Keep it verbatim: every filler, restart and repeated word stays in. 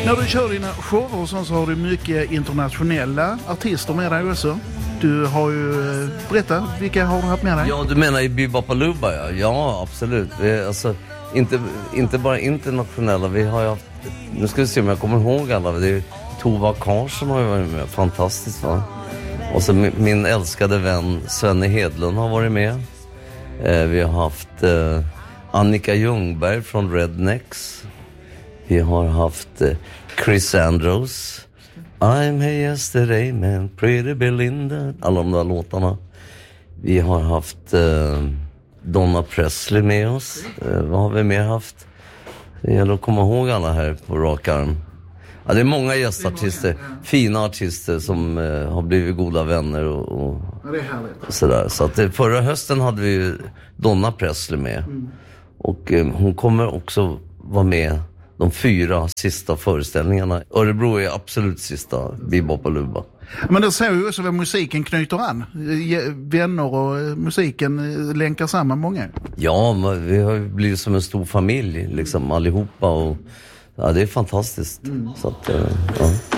När du kör dina shower och så, så har du mycket internationella artister med dig också. Du har ju, berätta, vilka har du haft med dig? Ja, du menar i Bebopalooza, ja. Ja, absolut. Vi, alltså, inte, inte bara internationella, vi har ju haft, nu ska vi se om jag kommer ihåg alla. Det är Tova Karlsson har ju varit med, fantastiskt va. Och så min, min älskade vän Svenne Hedlund har varit med. Eh, vi har haft eh, Annika Ljungberg från Rednecks. Vi har haft eh, Chris Andrews. I'm here yesterday man, pretty Belinda. Alla de där låtarna. Vi har haft eh, Donna Presley med oss. Eh, vad har vi mer haft? Det gäller att komma ihåg alla här på rak arm. Ja, det är många gästartister, fina artister som eh, har blivit goda vänner och, och, Ja, det är härligt. och sådär. Så att, eh, förra hösten hade vi ju Donna Presley med. Mm. Och eh, hon kommer också vara med de fyra sista föreställningarna. Örebro är absolut sista Bebopalooza. Men det ser ju också vad musiken knyter an. Vänner och musiken länkar samman många. Ja, vi har ju blivit som en stor familj liksom allihopa och ja, det är fantastiskt. Mm. Så att, ja.